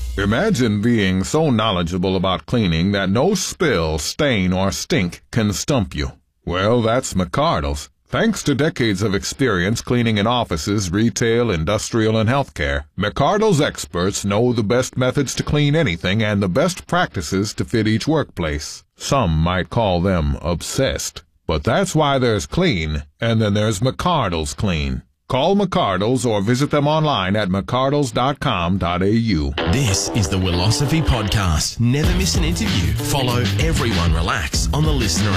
Imagine being so knowledgeable about cleaning that no spill, stain, or stink can stump you. Well, that's McCardle's. Thanks to decades of experience cleaning in offices, retail, industrial, and healthcare, McCardle's experts know the best methods to clean anything and the best practices to fit each workplace. Some might call them obsessed. But that's why there's clean, and then there's McCardle's Clean. Call McCardle's or visit them online at mccardles.com.au. This is the Willosophy Podcast. Never miss an interview. Follow Everyone Relax on the Listener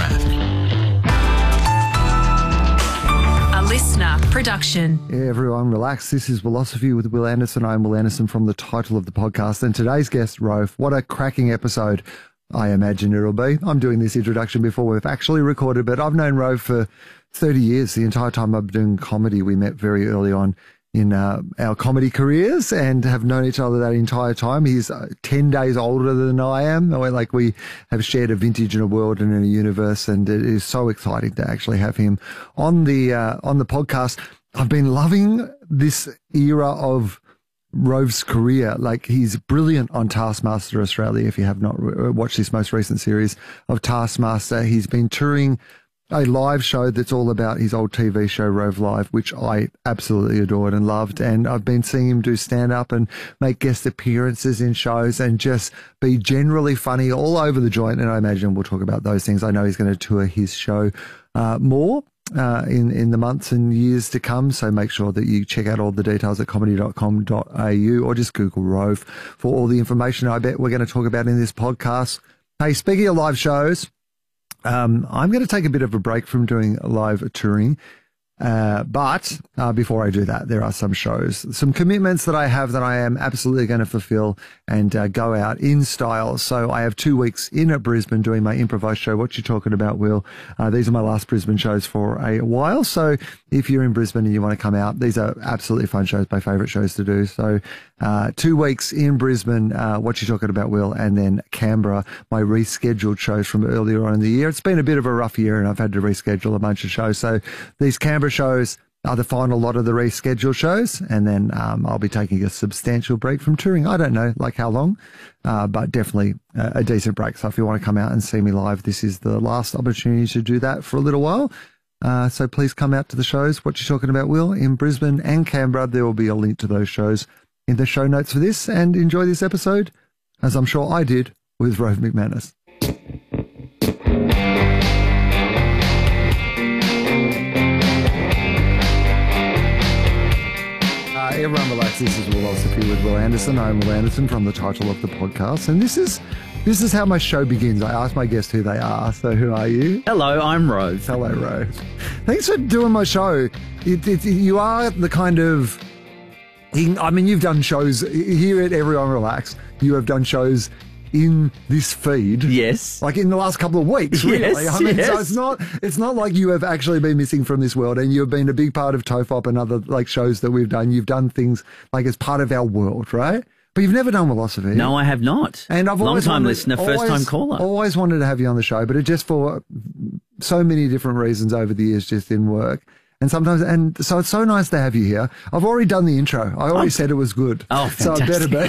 app. A listener production. Yeah, everyone relax. This is Willosophy with Will Anderson. I'm Will Anderson from the title of the podcast. And today's guest, Rove. What a cracking episode I imagine it'll be. I'm doing this introduction before we've actually recorded, but I've known Rove for 30 years. The entire time I've been doing comedy, we met very early on in our comedy careers and have known each other that entire time. He's 10 days older than I am. We have shared a vintage in a world and in a universe, and it is so exciting to actually have him on the podcast. I've been loving this era of Rove's career. Like, he's brilliant on Taskmaster Australia. If you have not watched this most recent series of Taskmaster, he's been touring a live show that's all about his old TV show, Rove Live, which I absolutely adored and loved. And I've been seeing him do stand-up and make guest appearances in shows and just be generally funny all over the joint. And I imagine we'll talk about those things. I know he's going to tour his show more in the months and years to come. So make sure that you check out all the details at comedy.com.au or just Google Rove for all the information I bet we're going to talk about in this podcast. Hey, speaking of live shows, I'm going to take a bit of a break from doing live touring. But before I do that, there are some shows, some commitments that I have that I am absolutely going to fulfill and go out in style. So I have 2 weeks in at Brisbane doing my improvised show. What you talking about, Will? These are my last Brisbane shows for a while. So if you're in Brisbane and you want to come out, these are absolutely fun shows, my favourite shows to do. So 2 weeks in Brisbane, What You Talking About, Will, and then Canberra, my rescheduled shows from earlier on in the year. It's been a bit of a rough year and I've had to reschedule a bunch of shows. So these Canberra shows are the final lot of the rescheduled shows, and then I'll be taking a substantial break from touring. I don't know like how long, but definitely a decent break. So if you want to come out and see me live, this is the last opportunity to do that for a little while. So please come out to the shows. What You Talking About, Will, in Brisbane and Canberra. There will be a link to those shows in the show notes for this, and enjoy this episode, as I'm sure I did, with Rove McManus. Everyone relax. This is Willosophy with Will Anderson. I'm Will Anderson from the title of the podcast, and this is how my show begins. I ask my guests who they are. So who are you? Hello, I'm Rove. Hello, Rove. Thanks for doing my show. You are the kind of... I mean, you've done shows here at Everyone Relax. You have done shows in this feed. Yes. Like in the last couple of weeks, really. Yes, I mean, yes. So it's not like you have actually been missing from this world, and you've been a big part of TOEFOP and other like shows that we've done. You've done things like as part of our world, right? But you've never done Willosophy. No, I have not. And I've always long-time wanted, listener, first-time caller. Always wanted to have you on the show, but it just for so many different reasons over the years just didn't work. And so it's so nice to have you here. I've already done the intro. I already said it was good. Oh, fantastic. So it better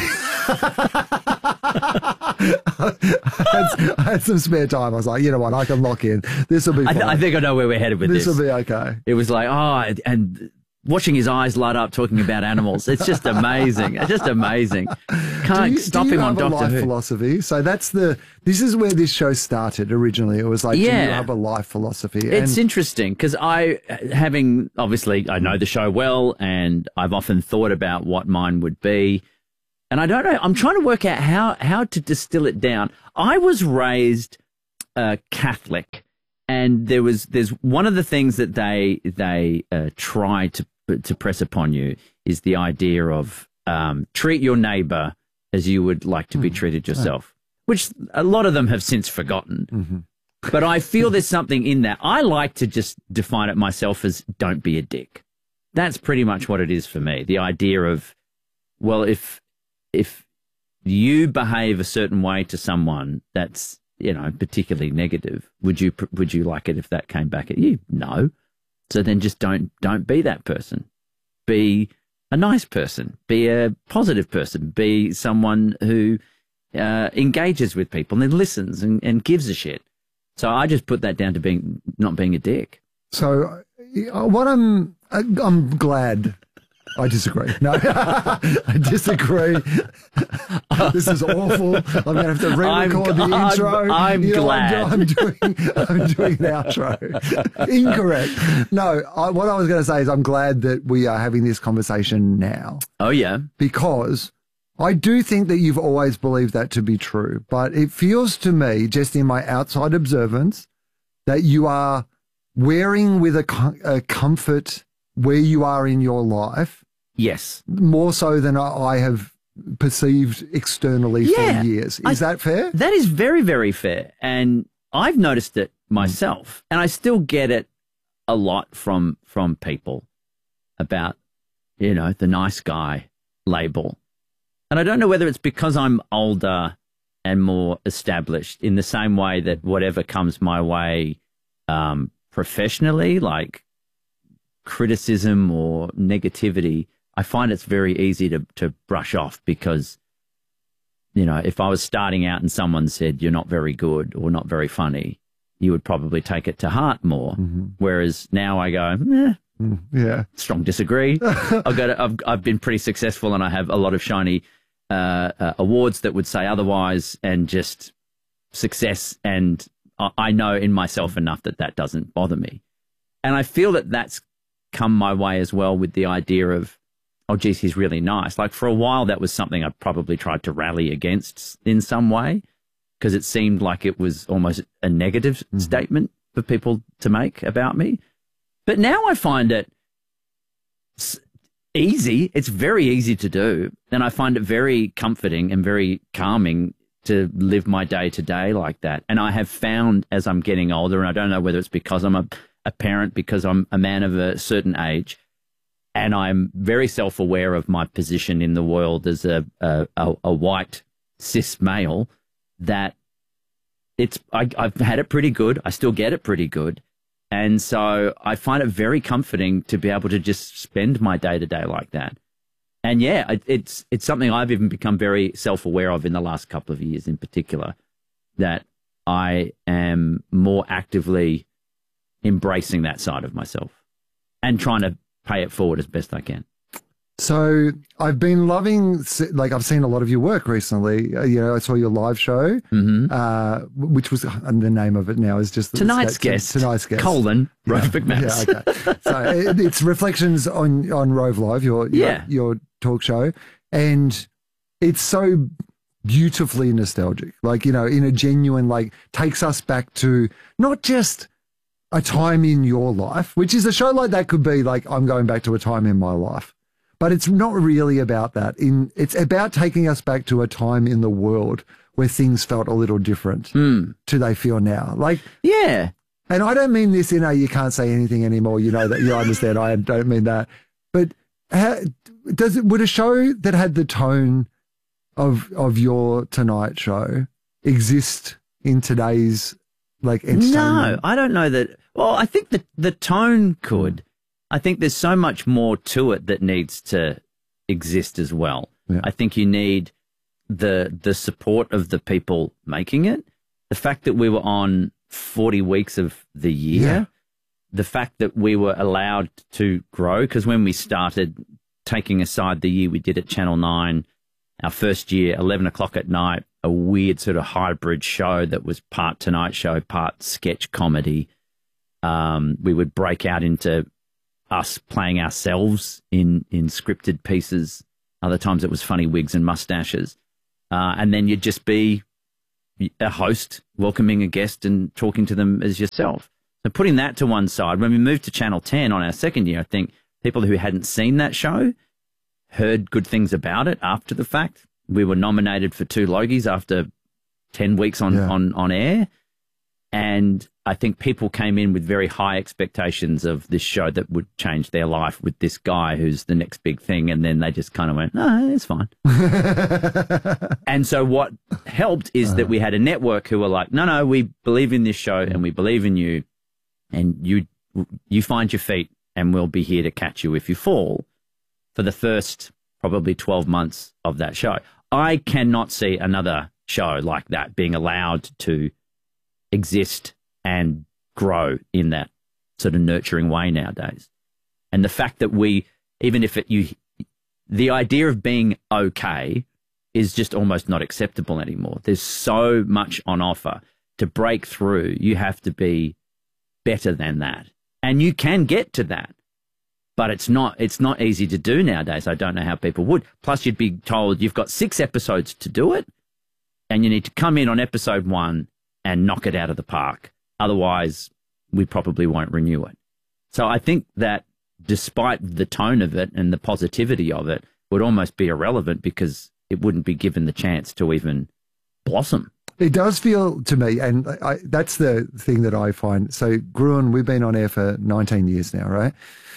be. I had some spare time. I was like, you know what, I can lock in. This will be fine. I think I know where we're headed with this. This will be okay. It was like, and watching his eyes light up talking about animals. It's just amazing. It's just amazing. Can't stop him on Doctor Who. Do you have a life philosophy? So this is where this show started originally. It was like, do you have a life philosophy? It's interesting because obviously I know the show well, and I've often thought about what mine would be. And I don't know, I'm trying to work out how to distill it down. I was raised Catholic, and there's one of the things that they try to press upon you is the idea of treat your neighbor as you would like to be treated yourself, which a lot of them have since forgotten. Mm-hmm. But I feel there's something in that. I like to just define it myself as don't be a dick. That's pretty much what it is for me. The idea of, well, if you behave a certain way to someone that's, particularly negative, would you like it if that came back at you? No. So then just don't be that person. Be a nice person, be a positive person, be someone who engages with people and listens and gives a shit. So I just put that down to not being a dick. So what I'm glad. I disagree. No, I disagree. This is awful. I'm going to have to re-record the intro. I'm glad. I'm doing an outro. Incorrect. No, what I was going to say is I'm glad that we are having this conversation now. Oh, yeah. Because I do think that you've always believed that to be true. But it feels to me, just in my outside observance, that you are wearing with a comfort where you are in your life. Yes. More so than I have perceived externally for years. Is that fair? That is very, very fair. And I've noticed it myself. And I still get it a lot from people about, the nice guy label. And I don't know whether it's because I'm older and more established in the same way that whatever comes my way professionally, like criticism or negativity, I find it's very easy to brush off because, if I was starting out and someone said you're not very good or not very funny, you would probably take it to heart more. Mm-hmm. Whereas now I go, strong disagree. I've been pretty successful and I have a lot of shiny awards that would say otherwise, and just success. And I know in myself enough that doesn't bother me. And I feel that that's come my way as well with the idea of, oh, geez, he's really nice. Like for a while, that was something I probably tried to rally against in some way because it seemed like it was almost a negative statement for people to make about me. But now I find it easy. It's very easy to do. And I find it very comforting and very calming to live my day to day like that. And I have found as I'm getting older, and I don't know whether it's because I'm a parent, because I'm a man of a certain age, and I'm very self-aware of my position in the world as a white cis male, that I've had it pretty good. I still get it pretty good. And so I find it very comforting to be able to just spend my day-to-day like that. And yeah, it's something I've even become very self-aware of in the last couple of years in particular, that I am more actively embracing that side of myself and trying to pay it forward as best I can. So I've been loving, I've seen a lot of your work recently. I saw your live show, which was, and the name of it now is just Tonight's Guest. Tonight's Guest. Rove McManus. Yeah, okay. So it's reflections on Rove Live, your talk show. And it's so beautifully nostalgic, in a genuine, takes us back to not just a time in your life, which is a show like that could be like, I'm going back to a time in my life. But it's not really about that. It's about taking us back to a time in the world where things felt a little different to they feel now. Yeah. And I don't mean this in a you can't say anything anymore. You know that you understand. I don't mean that. But would a show that had the tone of your Tonight Show exist in today's entertainment? No, I don't know that. Well, I think the tone could. I think there's so much more to it that needs to exist as well. Yeah. I think you need the support of the people making it. The fact that we were on 40 weeks of the year, the fact that we were allowed to grow, because when we started, taking aside the year we did at Channel 9, our first year, 11 o'clock at night, a weird sort of hybrid show that was part Tonight Show, part sketch comedy. We would break out into us playing ourselves in scripted pieces. Other times it was funny wigs and mustaches. And then you'd just be a host, welcoming a guest and talking to them as yourself. So putting that to one side, when we moved to Channel 10 on our second year, I think people who hadn't seen that show heard good things about it after the fact. We were nominated for 2 Logies after 10 weeks on air. And I think people came in with very high expectations of this show that would change their life with this guy who's the next big thing. And then they just kind of went, no, it's fine. And so what helped is that we had a network who were like, no, we believe in this show and we believe in you. And you find your feet and we'll be here to catch you if you fall. for the first probably 12 months of that show. I cannot see another show like that being allowed to exist and grow in that sort of nurturing way nowadays. And the fact that the idea of being okay is just almost not acceptable anymore. There's so much on offer. To break through, you have to be better than that. And you can get to that. But it's not easy to do nowadays. I don't know how people would. Plus, you'd be told you've got 6 episodes to do it, and you need to come in on episode 1 and knock it out of the park. Otherwise, we probably won't renew it. So I think that despite the tone of it and the positivity of it, would almost be irrelevant because it wouldn't be given the chance to even blossom. It does feel to me, and that's the thing that I find. So Gruen, we've been on air for 19 years now, right?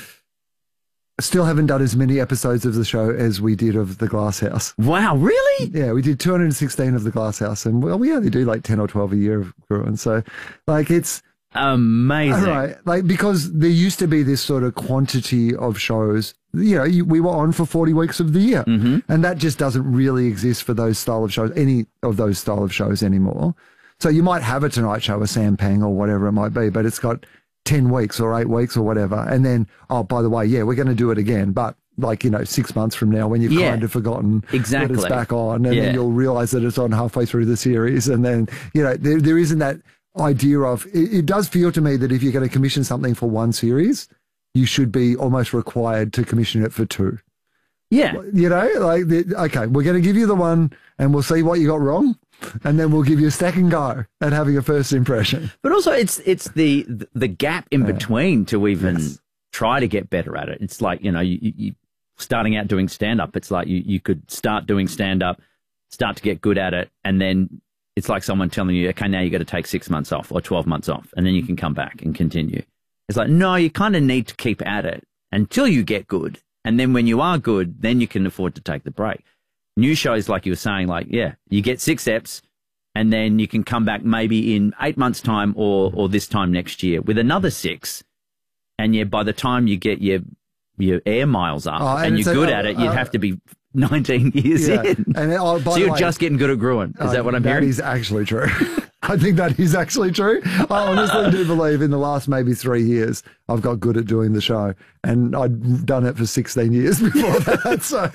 Still haven't done as many episodes of the show as we did of The Glass House. Wow, really? Yeah, we did 216 of The Glass House, and well, we only do like 10 or 12 a year of Gruen. So, like, it's amazing, right? Like, because there used to be this sort of quantity of shows. You know, we were on for 40 weeks of the year, and that just doesn't really exist for those style of shows, any of those style of shows anymore. So you might have a Tonight Show, a Sam Pang, or whatever it might be, but it's got 10 weeks or 8 weeks or whatever. And then, oh, by the way, yeah, we're going to do it again. But like, 6 months from now when you've kind of forgotten that it's back on, and then you'll realize that it's on halfway through the series. And then, there isn't that idea of, it does feel to me that if you're going to commission something for one series, you should be almost required to commission it for 2. Yeah. Okay, we're going to give you the one and we'll see what you got wrong. And then we'll give you a second go at having a first impression. But also it's the gap in between to even try to get better at it. It's like, you starting out doing stand-up. It's like you could start doing stand-up, start to get good at it, and then it's like someone telling you, okay, now you got to take 6 months off or 12 months off, and then you can come back and continue. It's like, no, you kind of need to keep at it until you get good. And then when you are good, then you can afford to take the break. New shows, like you were saying, you get 6 eps and then you can come back maybe in 8 months' time or this time next year with another 6. And by the time you get your air miles up and you're good at it, you'd have to be 19 years in. And so you're just getting good at Gruen. Is that what I'm hearing? That is actually true. I think that is actually true. I honestly do believe in the last maybe 3 years, I've got good at doing the show. And I'd done it for 16 years before that. So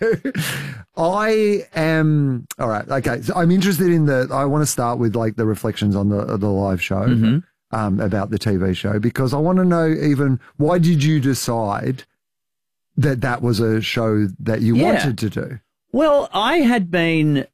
I am, all right, okay. So I'm interested in I want to start with like the reflections on the live show about the TV show, because I want to know even, why did you decide that was a show that you wanted to do? Well, I had been...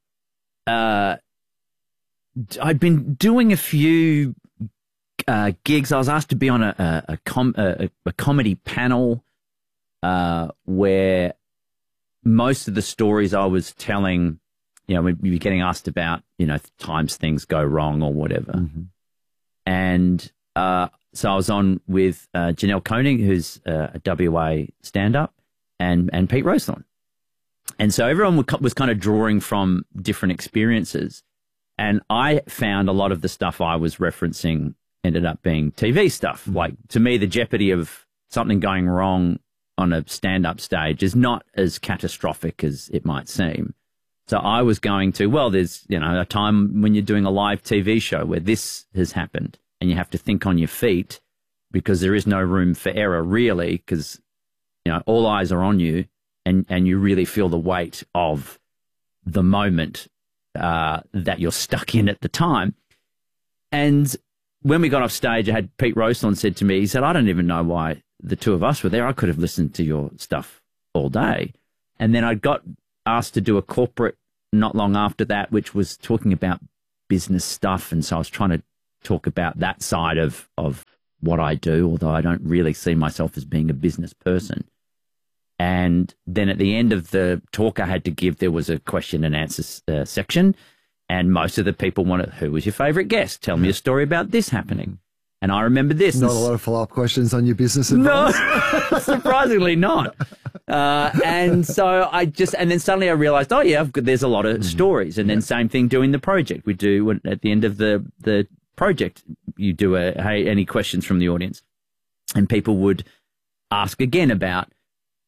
I'd been doing a few gigs. I was asked to be on a comedy panel where most of the stories I was telling, we'd be getting asked about, times things go wrong or whatever. And so I was on with Janelle Koenig, who's a WA stand-up, and Pete Rosethorn. And so everyone was kind of drawing from different experiences. And I found a lot of the stuff I was referencing ended up being TV stuff. Like, to me, the jeopardy of something going wrong on a stand-up stage is not as catastrophic as it might seem. So I was going to, there's, a time when you're doing a live TV show where this has happened and you have to think on your feet because there is no room for error, really, because, all eyes are on you and you really feel the weight of the moment that you're stuck in at the time. And when we got off stage, I had Pete Rosethorn said to me, he said, I don't even know why the two of us were there. I could have listened to your stuff all day. And then I got asked to do a corporate not long after that, which was talking about business stuff. And so I was trying to talk about that side of what I do, although I don't really see myself as being a business person. And then at the end of the talk I had to give, there was a question and answer section. And most of the people wanted, who was your favorite guest? Tell me a story about this happening. And I remember this. Not a lot of follow-up questions on your business advice. No, surprisingly not. And so and then suddenly I realized, there's a lot of stories. And then same thing doing the project. We do, at the end of the project, you do hey, any questions from the audience? And people would ask again about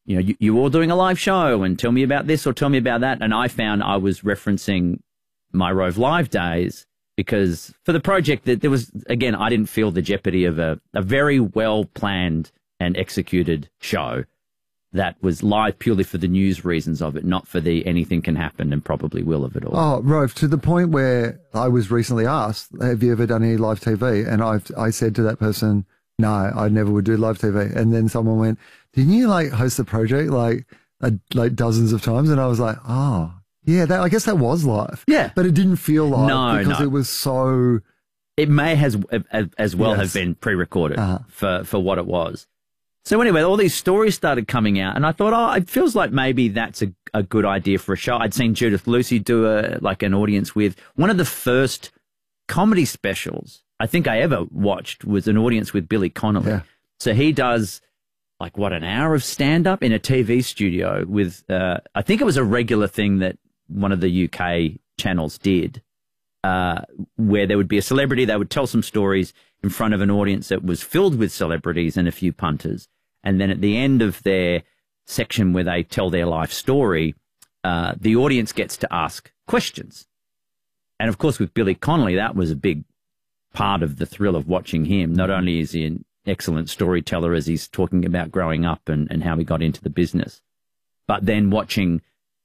you all doing a live show and tell me about this or tell me about that. And I found I was referencing my Rove Live days because for the project that there was, again, I didn't feel the jeopardy of a very well planned and executed show that was live purely for the news reasons of it, not for the anything can happen and probably will of it all. Oh, Rove, to the point where I was recently asked, have you ever done any live TV? And I said to that person, no, I never would do live TV. And then someone went, didn't you like host the project like dozens of times? And I was like, oh, yeah, I guess that was live. Yeah. But it didn't feel live because it was so... It may as well have been pre-recorded for what it was. So anyway, all these stories started coming out, and I thought, it feels like maybe that's a good idea for a show. I'd seen Judith Lucy do an audience with one of the first comedy specials I think I ever watched was an audience with Billy Connolly. Yeah. So he does an hour of stand-up in a TV studio with, I think it was a regular thing that one of the UK channels did, where there would be a celebrity, they would tell some stories in front of an audience that was filled with celebrities and a few punters. And then at the end of their section where they tell their life story, the audience gets to ask questions. And of course, with Billy Connolly, that was a big part of the thrill of watching him. Not only is he an excellent storyteller as he's talking about growing up and how he got into the business, but then watching,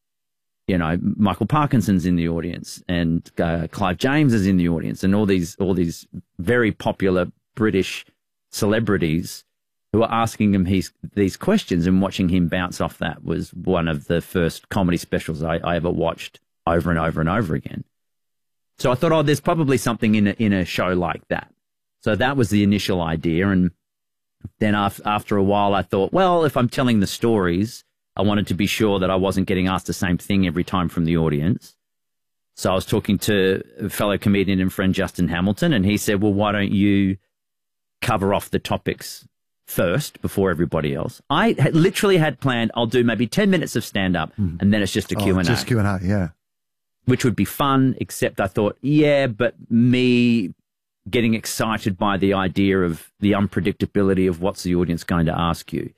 Michael Parkinson's in the audience and Clive James is in the audience and all these very popular British celebrities who are asking him these questions, and watching him bounce off that was one of the first comedy specials I ever watched over and over and over again. So I thought, there's probably something in a show like that. So that was the initial idea. And then after a while, I thought, well, if I'm telling the stories, I wanted to be sure that I wasn't getting asked the same thing every time from the audience. So I was talking to a fellow comedian and friend, Justin Hamilton, and he said, well, why don't you cover off the topics first before everybody else? I literally had planned, I'll do maybe 10 minutes of stand-up, and then it's just a Q&A. Just Q&A, yeah. Which would be fun, except I thought, but me getting excited by the idea of the unpredictability of what's the audience going to ask you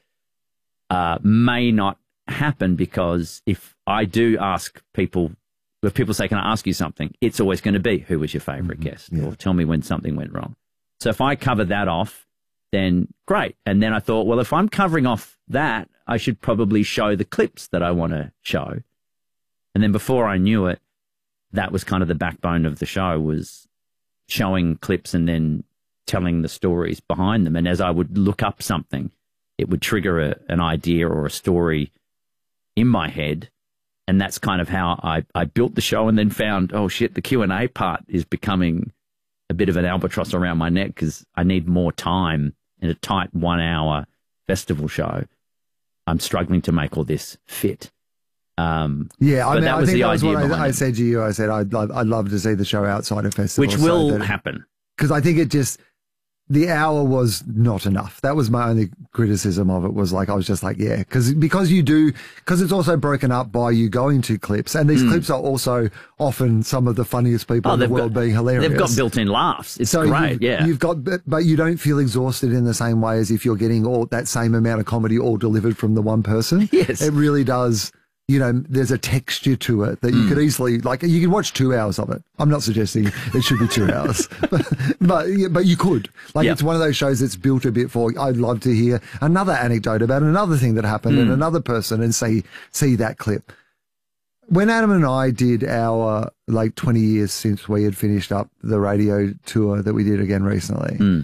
may not happen, because if I do ask people, if people say, can I ask you something? It's always going to be, who was your favorite guest? Or tell me when something went wrong. So if I cover that off, then great. And then I thought, well, if I'm covering off that, I should probably show the clips that I want to show. And then before I knew it, that was kind of the backbone of the show, was showing clips and then telling the stories behind them. And as I would look up something, it would trigger an idea or a story in my head. And that's kind of how I built the show, and then found, oh shit, the Q&A part is becoming a bit of an albatross around my neck because I need more time in a tight 1 hour festival show. I'm struggling to make all this fit. I think that was what I said to you. I said, I'd love to see the show outside of festivals. Which will happen. Because I think the hour was not enough. That was my only criticism of it, was I was just like, yeah, because it's also broken up by you going to clips, and these clips are also often some of the funniest people in the world being hilarious. They've got built-in laughs. It's great, You've got, but you don't feel exhausted in the same way as if you're getting all that same amount of comedy all delivered from the one person. Yes. It really does. There's a texture to it that you could easily, you could watch 2 hours of it. I'm not suggesting it should be 2 hours, but you could. It's one of those shows that's built a bit for, I'd love to hear another anecdote about another thing that happened and another person, and see that clip. When Adam and I did our, 20 years since we had finished up the radio tour that we did again recently,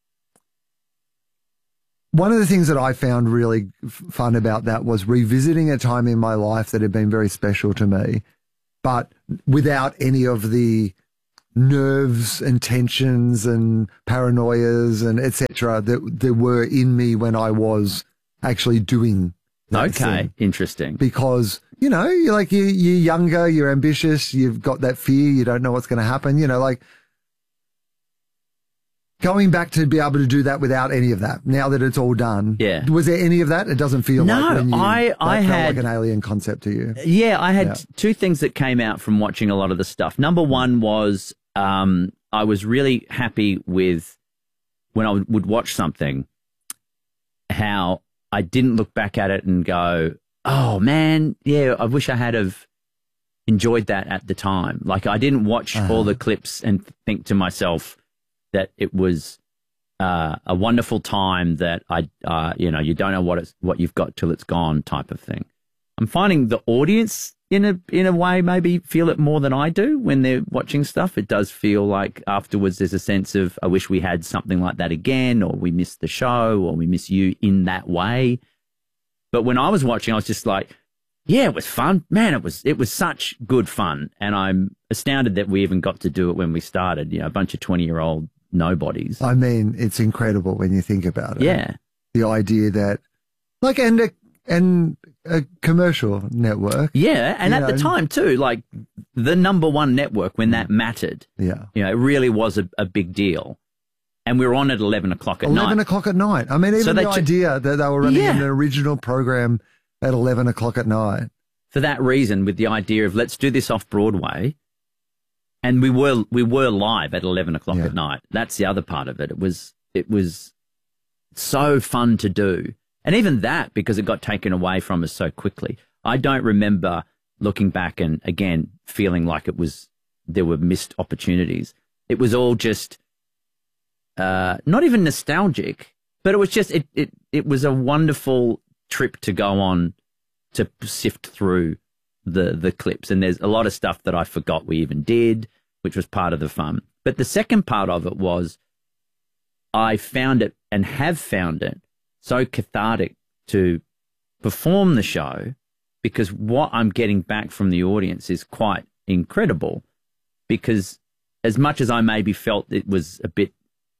one of the things that I found really fun about that was revisiting a time in my life that had been very special to me, but without any of the nerves and tensions and paranoias and etc. that there were in me when I was actually doing that thing. Interesting. Because, you're you're younger, you're ambitious, you've got that fear, you don't know what's going to happen, going back to be able to do that without any of that, now that it's all done. Yeah. Was there any of that? It doesn't feel like when I felt had like an alien concept to you. Yeah, I had two things that came out from watching a lot of the stuff. Number one was I was really happy with, when I would watch something, how I didn't look back at it and go, oh man, yeah, I wish I had have enjoyed that at the time. Like I didn't watch all the clips and think to myself that it was a wonderful time that you don't know what you've got till it's gone type of thing. I'm finding the audience in a way maybe feel it more than I do when they're watching stuff. It does feel like afterwards there's a sense of, I wish we had something like that again, or we missed the show, or we miss you in that way. But when I was watching, I was just like, yeah, it was fun. Man, it was such good fun. And I'm astounded that we even got to do it when we started, a bunch of 20-year-old nobodies. I mean, it's incredible when you think about it. Yeah. The idea that, like, and a commercial network. Yeah, and at the time too, like the number one network when that mattered. Yeah. It really was a big deal. And we were on at 11 o'clock at night. 11 o'clock at night. I mean, even the idea that they were running an original program at 11 o'clock at night. For that reason, with the idea of let's do this off Broadway. And we were live at 11 o'clock at night. That's the other part of it. It was so fun to do. And even that, because it got taken away from us so quickly. I don't remember looking back and, again, feeling like there were missed opportunities. It was all just not even nostalgic, but it was just, it was a wonderful trip to go on to sift through the clips. And there's a lot of stuff that I forgot we even did, which was part of the fun. But the second part of it was I found it and have found it so cathartic to perform the show, because what I'm getting back from the audience is quite incredible. Because as much as I maybe felt it was a bit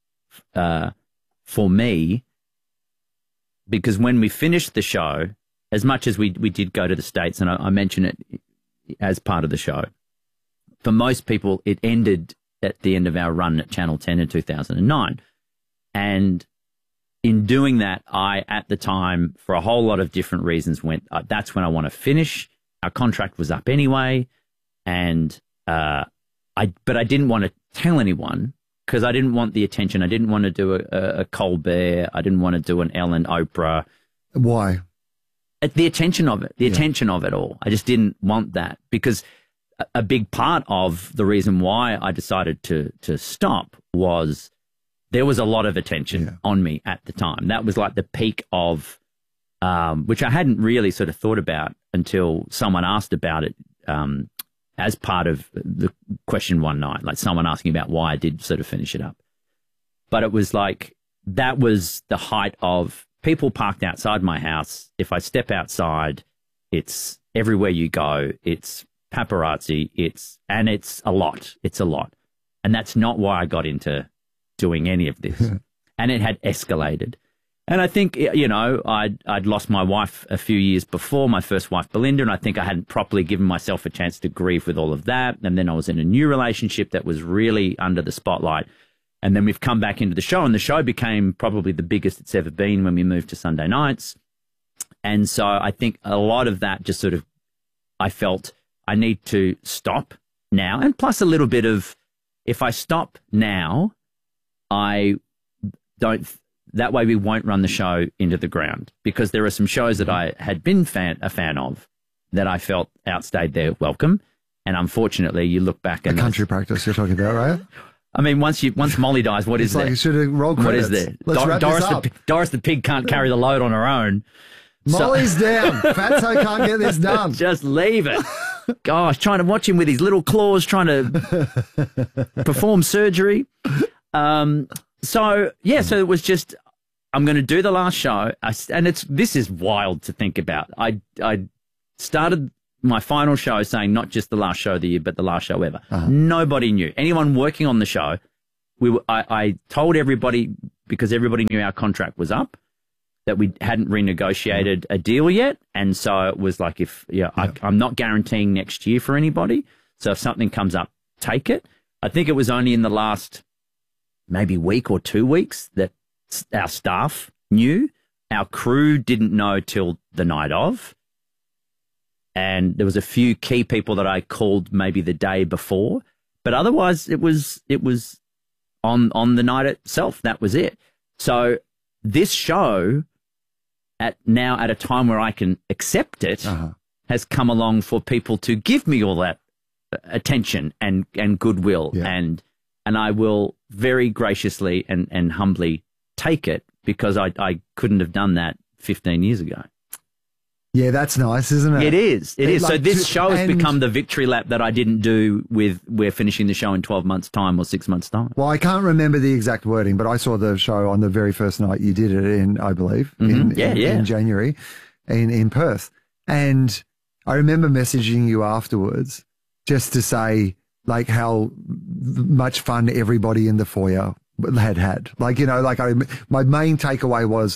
for me, because when we finished the show, as much as we did go to the States, and I mention it as part of the show, for most people it ended at the end of our run at Channel 10 in 2009. And in doing that, I, at the time, for a whole lot of different reasons, went, that's when I want to finish. Our contract was up anyway. And but I didn't want to tell anyone, because I didn't want the attention. I didn't want to do a Colbert. I didn't want to do an Ellen, Oprah. Why? The attention of it, attention of it all. I just didn't want that, because a big part of the reason why I decided to stop was there was a lot of attention on me at the time. That was like the peak of, which I hadn't really sort of thought about until someone asked about it as part of the question one night, like someone asking about why I did sort of finish it up. But it was like, that was the height of people parked outside my house. If I step outside, it's everywhere you go. It's paparazzi. It's a lot. It's a lot. And that's not why I got into doing any of this. And it had escalated. And I think, I'd lost my wife a few years before, my first wife, Belinda, and I think I hadn't properly given myself a chance to grieve with all of that. And then I was in a new relationship that was really under the spotlight. And then we've come back into the show, and the show became probably the biggest it's ever been when we moved to Sunday nights. And so I think a lot of that just sort of, I felt I need to stop now. And plus a little bit of, if I stop now, that way we won't run the show into the ground, because there are some shows that I had been a fan of that I felt outstayed their welcome. And unfortunately, you look back and Country Practice you're talking about, right? I mean, once Molly dies, what is there? You should have rolled credits. What is there? Let's wrap this up. Doris the pig can't carry the load on her own. Molly's down. Fatso can't get this done. Just leave it. Gosh, trying to watch him with his little claws, trying to perform surgery. So it was just, I'm going to do the last show. This is wild to think about. I started my final show saying not just the last show of the year, but the last show ever. Nobody knew. Anyone working on the show, I told everybody, because everybody knew our contract was up, that we hadn't renegotiated a deal yet. And so it was like, I'm not guaranteeing next year for anybody. So if something comes up, take it. I think it was only in the last maybe week or 2 weeks that our staff knew. Our crew didn't know till the night of. And there was a few key people that I called maybe the day before, but otherwise it was on the night itself. That was it. So this show, at a time where I can accept it, has come along for people to give me all that attention and goodwill, and I will very graciously and humbly take it, because I couldn't have done that 15 years ago. Yeah, that's nice, isn't it? It is. It is. Like, so this show has become the victory lap that I didn't do with we're finishing the show in 12 months' time or 6 months' time. Well, I can't remember the exact wording, but I saw the show on the very first night you did it in, I believe, in January in Perth. And I remember messaging you afterwards just to say, like, how much fun everybody in the foyer had. Like, you know, like my main takeaway was,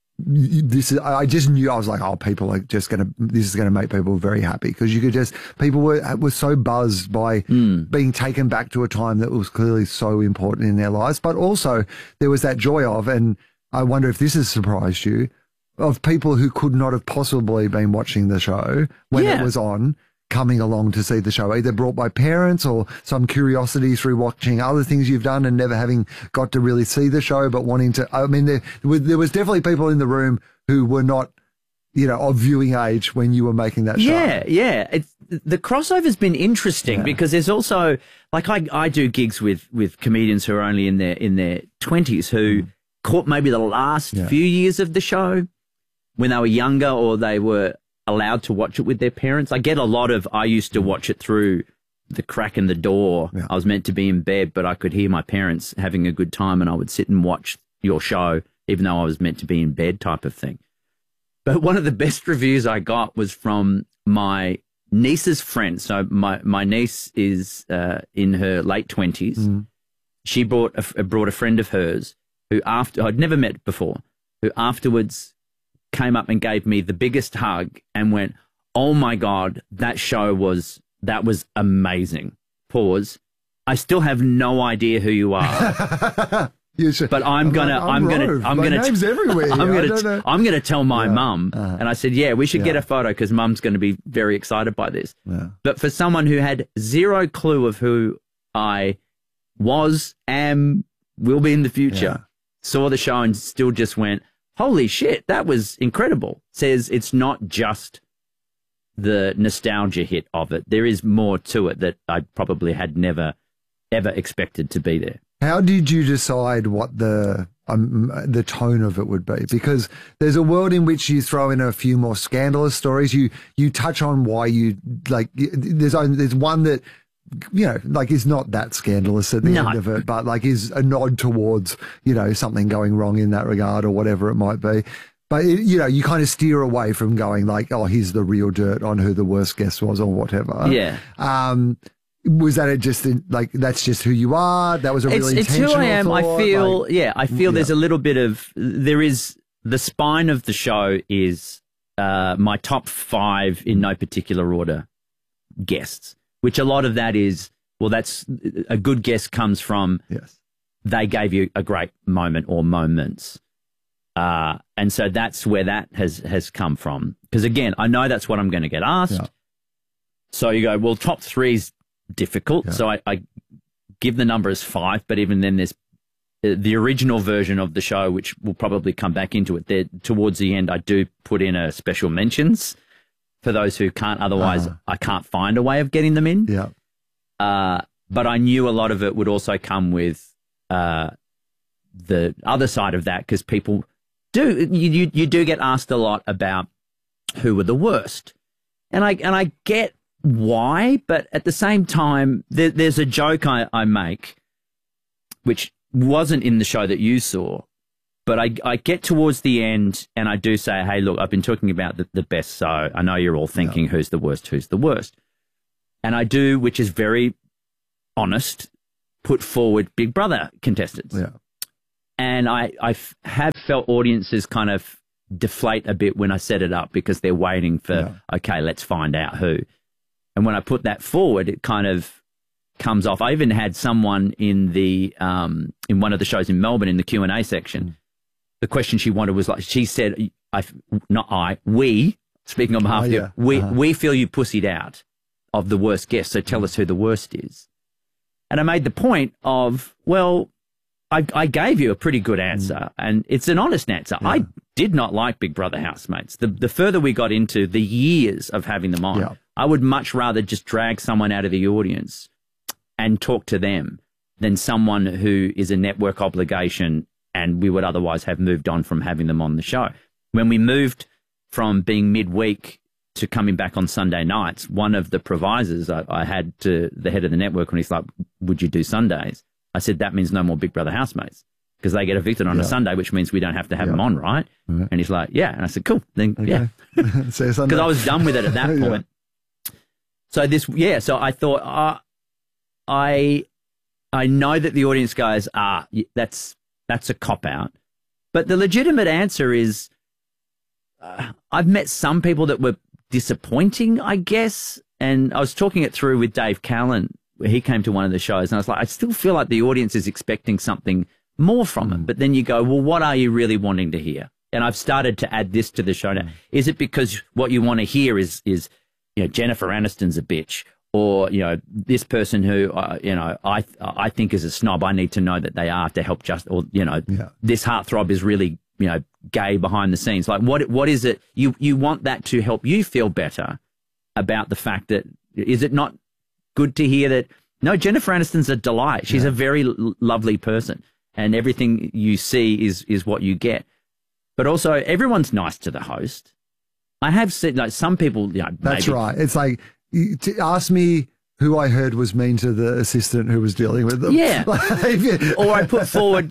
I just knew, I was like, oh, people are just this is going to make people very happy, because you could just, people were so buzzed by being taken back to a time that was clearly so important in their lives. But also there was that joy of, and I wonder if this has surprised you, of people who could not have possibly been watching the show when it was on, coming along to see the show, either brought by parents or some curiosity through watching other things you've done and never having got to really see the show, but wanting to. I mean, there was definitely people in the room who were not, you know, of viewing age when you were making that show. Yeah. The crossover's been interesting because there's also, like, I do gigs with comedians who are only in their 20s who caught maybe the last few years of the show when they were younger, or they were allowed to watch it with their parents. I get a lot of, I used to watch it through the crack in the door. I was meant to be in bed, but I could hear my parents having a good time, and I would sit and watch your show, even though I was meant to be in bed, type of thing. But one of the best reviews I got was from my niece's friend. So my niece is in her late 20s. She brought a friend of hers who, after I'd never met before, who afterwards came up and gave me the biggest hug and went, "Oh my God, that was amazing." Pause. I still have no idea who you are. But I'm name's everywhere. I'm gonna tell my mum. And I said, yeah, we should get a photo, because mum's going to be very excited by this. But for someone who had zero clue of who I was, am, will be in the future, saw the show and still just went, holy shit, that was incredible. Says it's not just the nostalgia hit of it. There is more to it that I probably had never, ever expected to be there. How did you decide what the tone of it would be? Because there's a world in which you throw in a few more scandalous stories. You touch on why you, like, there's one that, you know, like, is not that scandalous at the end of it, but like is a nod towards, you know, something going wrong in that regard or whatever it might be. But, you know, you kind of steer away from going like, oh, here's the real dirt on who the worst guest was or whatever. Yeah. Was that just like, that's just who you are? That was a really intentional It's who I am. thought? I feel there's a little bit of, there is, the spine of the show is my top 5 in no particular order guests. Which a lot of that is, well, that's a good guess comes from they gave you a great moment or moments. And so that's where that has come from. Because, again, I know that's what I'm going to get asked. Yeah. So you go, well, top 3 is difficult. Yeah. So I give the number as 5, but even then there's the original version of the show, which we'll probably come back into it. There, towards the end, I do put in a special mentions for those who can't, otherwise I can't find a way of getting them in. Yeah. But I knew a lot of it would also come with the other side of that, because people you do get asked a lot about who were the worst. And I get why, but at the same time, there's a joke I make, which wasn't in the show that you saw, but I get towards the end and I do say, hey, look, I've been talking about the best, so I know you're all thinking who's the worst. And I do, which is very honest, put forward Big Brother contestants. Yeah. And I have felt audiences kind of deflate a bit when I set it up, because they're waiting for, okay, let's find out who. And when I put that forward, it kind of comes off. I even had someone in the in one of the shows in Melbourne in the Q&A section. The question she wanted was like, she said, we, speaking on behalf of you, we feel you pussied out of the worst guest, so tell us who the worst is. And I made the point of, well, I gave you a pretty good answer, and it's an honest answer. I did not like Big Brother housemates. The further we got into the years of having them on, I would much rather just drag someone out of the audience and talk to them than someone who is a network obligation and we would otherwise have moved on from having them on the show. When we moved from being midweek to coming back on Sunday nights, one of the provisors I had to the head of the network when he's like, would you do Sundays? I said, that means no more Big Brother housemates because they get evicted on a Sunday, which means we don't have to have them on, right? And he's like, yeah. And I said, cool. Then, because I was done with it at that point. So so I thought, I know that the audience goes, that's a cop-out. But the legitimate answer is, I've met some people that were disappointing, I guess. And I was talking it through with Dave Callan, where he came to one of the shows, and I was like, I still feel like the audience is expecting something more from it. But then you go, well, what are you really wanting to hear? And I've started to add this to the show now. Is it because what you want to hear is Jennifer Aniston's a bitch, or this person who I think is a snob? I need to know that they are to help this heartthrob is really gay behind the scenes. Like what is it you want that to help you feel better about the fact that is it not good to hear that no, Jennifer Aniston's a delight. She's a very lovely person, and everything you see is what you get. But also, everyone's nice to the host. I have said, like, some people, that's right. It's like, to ask me who I heard was mean to the assistant who was dealing with them. Yeah. Or I put forward,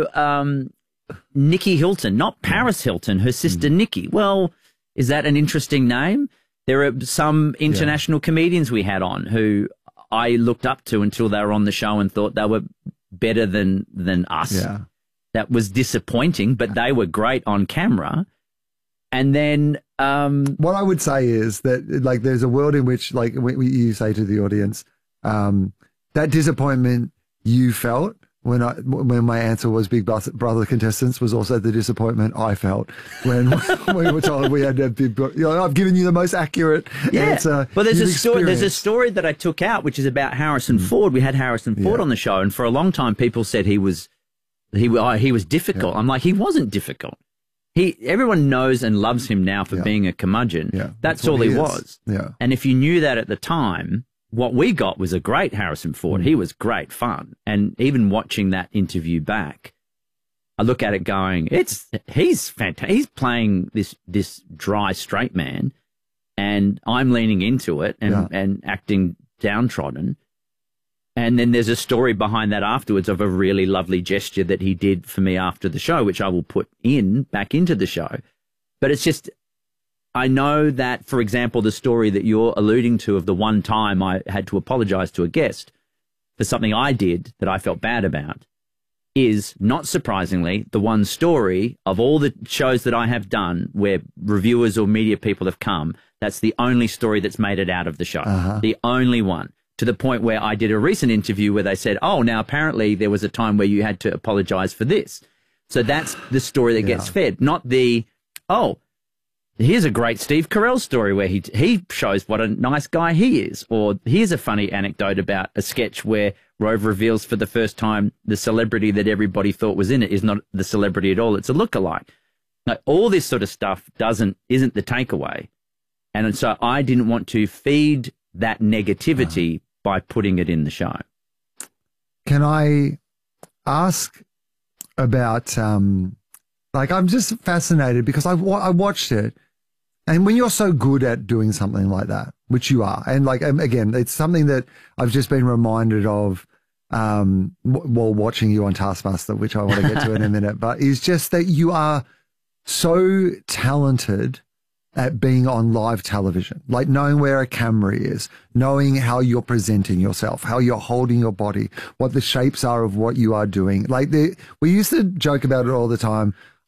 Nikki Hilton, not Paris Hilton, her sister Nikki. Well, is that an interesting name? There are some international comedians we had on who I looked up to until they were on the show and thought they were better than us. Yeah. That was disappointing, but they were great on camera. And then what I would say is that, like, there's a world in which, like, when you say to the audience, that disappointment you felt when my answer was Big Brother contestants was also the disappointment I felt when we were told we had a big. I've given you the most accurate answer. Well, there's a story that I took out, which is about Harrison Ford. We had Harrison Ford on the show, and for a long time, people said he was difficult. I'm like, he wasn't difficult. Everyone knows and loves him now for being a curmudgeon. Yeah, that's all he was. Yeah. And if you knew that at the time, what we got was a great Harrison Ford. He was great fun. And even watching that interview back, I look at it going, he's fantastic. He's playing this dry, straight man, and I'm leaning into it and acting downtrodden. And then there's a story behind that afterwards of a really lovely gesture that he did for me after the show, which I will put back into the show. But it's just, I know that, for example, the story that you're alluding to of the one time I had to apologize to a guest for something I did that I felt bad about is, not surprisingly, the one story of all the shows that I have done where reviewers or media people have come, that's the only story that's made it out of the show. The only one. To the point where I did a recent interview where they said, oh, now apparently there was a time where you had to apologize for this. So that's the story that gets fed, not here's a great Steve Carell story where he shows what a nice guy he is. Or here's a funny anecdote about a sketch where Rove reveals for the first time the celebrity that everybody thought was in it is not the celebrity at all. It's a lookalike. Like, all this sort of stuff isn't the takeaway. And so I didn't want to feed that negativity by putting it in the show. Can I ask about, I'm just fascinated because I watched it, and when you're so good at doing something like that, which you are, and again, it's something that I've just been reminded of while watching you on Taskmaster, which I want to get to in a minute, but it's just that you are so talented at being on live television, like knowing where a camera is, knowing how you're presenting yourself, how you're holding your body, what the shapes are of what you are doing. We used to joke about it all the time.